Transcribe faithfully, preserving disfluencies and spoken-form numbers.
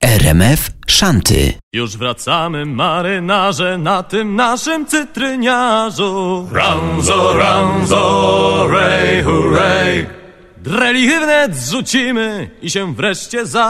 R M F Szanty. Już wracamy, marynarze, na tym naszym cytryniarzu. Ranzo, ranzo, rej, hurray. Dreli wnet zrzucimy i się wreszcie za